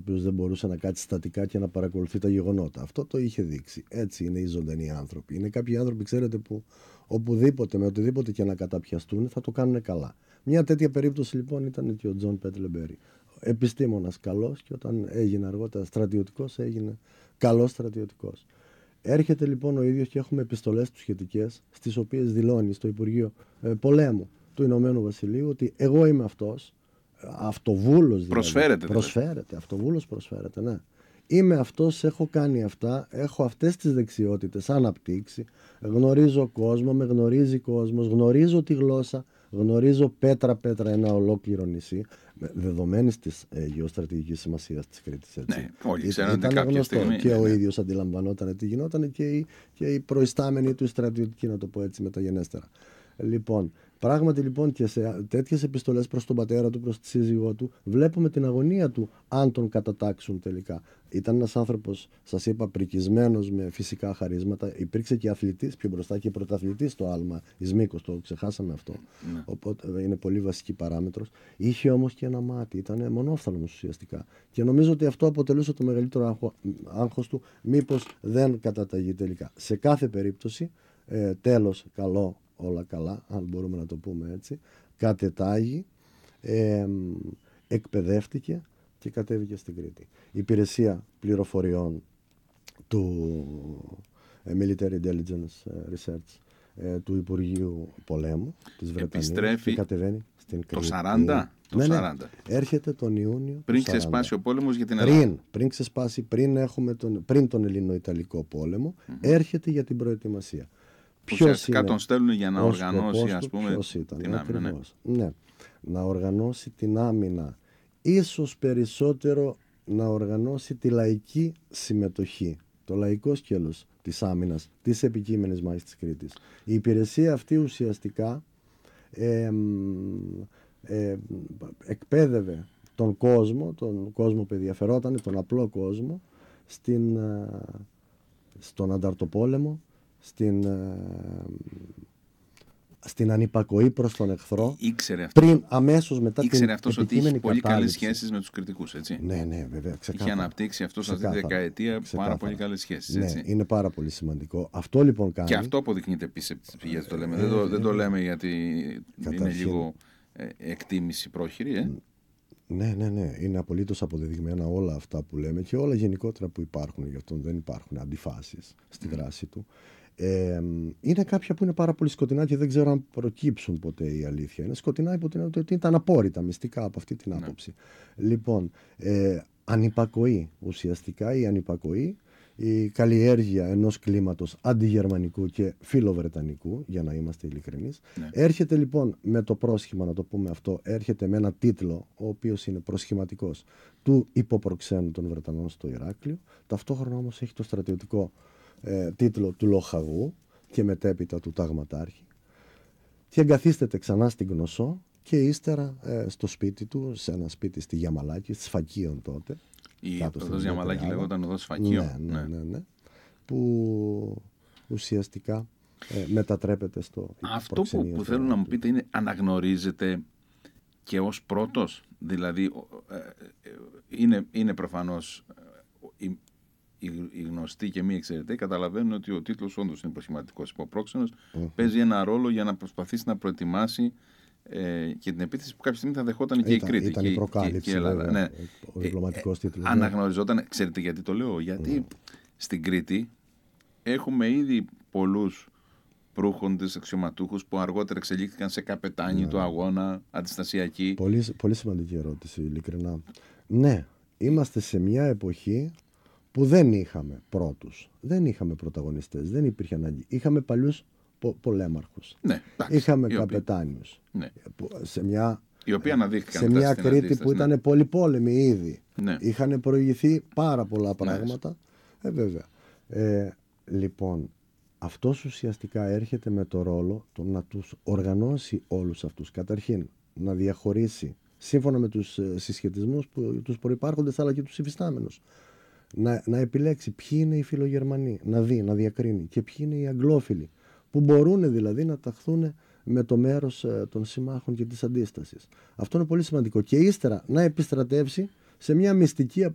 οποίος δεν μπορούσε να κάτσει στατικά και να παρακολουθεί τα γεγονότα. Αυτό το είχε δείξει. Έτσι είναι οι ζωντανοί άνθρωποι. Είναι κάποιοι άνθρωποι, ξέρετε, που οπουδήποτε, με οτιδήποτε και να καταπιαστούν, θα το κάνουν καλά. Μια τέτοια περίπτωση λοιπόν ήταν και ο Τζον Πέτλεμπερι. Επιστήμονας καλός, και όταν έγινε αργότερα στρατιωτικός, έγινε καλός στρατιωτικός. Έρχεται λοιπόν ο ίδιος και έχουμε επιστολές του σχετικές, στις οποίες δηλώνει στο Υπουργείο Πολέμου του Ηνωμένου Βασιλείου ότι εγώ είμαι αυτός, αυτοβούλος δηλαδή. Προσφέρεται, αυτοβούλος προσφέρεται, ναι. Είμαι αυτός, έχω κάνει αυτά, έχω αυτές τις δεξιότητες αναπτύξει, γνωρίζω κόσμο, με γνωρίζει κόσμος, γνωρίζω τη γλώσσα, γνωρίζω πέτρα-πέτρα ένα ολόκληρο νησί, δεδομένης της γεωστρατηγικής σημασίας της Κρήτης. Έτσι. Ναι, όλοι ξέρετε ήταν γνωστό στιγμή, και ο ίδιος αντιλαμβανόταν τι γινόταν και οι προϊστάμενοι του στρατιωτικοί, να το πω έτσι μεταγενέστερα. Λοιπόν, πράγματι λοιπόν και σε τέτοιες επιστολές προς τον πατέρα του, προς τη σύζυγό του, βλέπουμε την αγωνία του αν τον κατατάξουν τελικά. Ήταν ένας άνθρωπος, σας είπα, πρικισμένος με φυσικά χαρίσματα. Υπήρξε και αθλητής πιο μπροστά και πρωταθλητής στο άλμα εις μήκος, το ξεχάσαμε αυτό. Ναι. Οπότε είναι πολύ βασική παράμετρος. Είχε όμως και ένα μάτι, ήταν μονόφθαλμος ουσιαστικά. Και νομίζω ότι αυτό αποτελούσε το μεγαλύτερο άγχος του, μήπως δεν καταταγεί τελικά. Σε κάθε περίπτωση, τέλος καλό, όλα καλά, αν μπορούμε να το πούμε έτσι, κατετάγει, εκπαιδεύτηκε και κατέβηκε στην Κρήτη. Η υπηρεσία πληροφοριών του Military Intelligence Research του Υπουργείου Πολέμου της Βρετανίας επιστρέφει και κατεβαίνει στην Κρήτη. Το 40? Το 40. Ναι. Έρχεται τον Ιούνιο πριν ξεσπάσει ο πόλεμος για την Ελλάδα. Πριν ξεσπάσει, πριν τον Ελληνο-Ιταλικό πόλεμο, έρχεται για την προετοιμασία. Ουσιαστικά τον στέλνουν για να οργανώσει, ας πούμε, την άμυνα. Ναι, να οργανώσει την άμυνα. Ίσως περισσότερο να οργανώσει τη λαϊκή συμμετοχή, το λαϊκό σκέλος της άμυνας, της επικείμενης μάχης της Κρήτης. Η υπηρεσία αυτή ουσιαστικά εκπαίδευε τον κόσμο που ενδιαφερόταν, τον απλό κόσμο, στον ανταρτοπόλεμο, στην ανυπακοή προς τον εχθρό. Αμέσως μετά την ήξερε αυτός ότι είχε πολύ καλές κατάληψη. σχέσεις με τους κριτικούς, έτσι. Ναι, βέβαια. Ξεκάθαρα. Είχε αναπτύξει αυτός αυτή τη δεκαετία πάρα πολύ καλές σχέσεις. Ναι, έτσι. είναι πάρα πολύ σημαντικό. Αυτό λοιπόν κάνει. Και αυτό αποδεικνύεται επίσης από τις πηγές. Δεν το λέμε γιατί είναι λίγο εκτίμηση πρόχειρη. Ναι. Είναι απολύτως αποδεδειγμένα όλα αυτά που λέμε και όλα γενικότερα που υπάρχουν. Γι' αυτό δεν υπάρχουν αντιφάσεις στη δράση του. Είναι κάποια που είναι πάρα πολύ σκοτεινά και δεν ξέρω αν προκύψουν ποτέ η αλήθεια. Είναι σκοτεινά υπό την ότι ήταν απόρριτα μυστικά από αυτή την άποψη. Λοιπόν, ανυπακοή ουσιαστικά, η ανυπακοή, η καλλιέργεια ενός κλίματος αντιγερμανικού και φιλοβρετανικού, για να είμαστε ειλικρινείς. Ναι. Έρχεται λοιπόν με το πρόσχημα, να το πούμε αυτό, έρχεται με ένα τίτλο, ο οποίος είναι προσχηματικός, του υποπροξένου των Βρετανών στο Ηράκλειο. Ταυτόχρονα όμως έχει το στρατιωτικό τίτλο του λοχαγού και μετέπειτα του ταγματάρχη. Και εγκαθίσταται ξανά στην Κνωσσό και ύστερα στο σπίτι του, σε ένα σπίτι στη Γιαμαλάκη, στη Σφακίων τότε. Η οδός Γιαμαλάκη λέγονταν οδός Σφακίων. Ναι. Που ουσιαστικά μετατρέπεται στο αυτό που θέλω να μου πείτε είναι, αναγνωρίζετε και ως πρώτος? Δηλαδή είναι προφανώς οι γνωστοί και μη εξαιρετικοί καταλαβαίνουν ότι ο τίτλος όντως είναι προσχηματικός. Υποπρόξενος παίζει ένα ρόλο για να προσπαθήσει να προετοιμάσει και την επίθεση που κάποια στιγμή θα δεχόταν και η Κρήτη. Ήταν η προκάλυψη, και η Ελλάδα. Ναι. Ο διπλωματικός τίτλος. Αναγνωριζόταν. Ξέρετε γιατί το λέω? Γιατί στην Κρήτη έχουμε ήδη πολλούς προύχοντες αξιωματούχους που αργότερα εξελίχθηκαν σε καπετάνοι του αγώνα, αντιστασιακοί. Πολύ σημαντική ερώτηση, ειλικρινά. Ναι, είμαστε σε μια εποχή που δεν είχαμε πρώτους, δεν είχαμε πρωταγωνιστές, δεν υπήρχε ανάγκη. Είχαμε παλιούς πολέμαρχους. Ναι, είχαμε καπετάνιους. Ναι. Οι οποίοι αναδείχθηκαν σε μια Κρήτη που ήταν πολυπόλεμη ήδη. Ναι. Είχαν προηγηθεί πάρα πολλά πράγματα. Βέβαια. Λοιπόν, αυτός ουσιαστικά έρχεται με το ρόλο το να τους οργανώσει όλους αυτούς. Καταρχήν, να διαχωρίσει σύμφωνα με τους συσχετισμούς που τους προϋπάρχοντες αλλά και τους υφιστάμενους. Να επιλέξει ποιοι είναι οι φιλογερμανοί, να δει, να διακρίνει και ποιοι είναι οι αγγλόφιλοι, που μπορούν δηλαδή να ταχθούν με το μέρος των συμμάχων και της αντίστασης. Αυτό είναι πολύ σημαντικό. Και ύστερα να επιστρατεύσει σε μια μυστική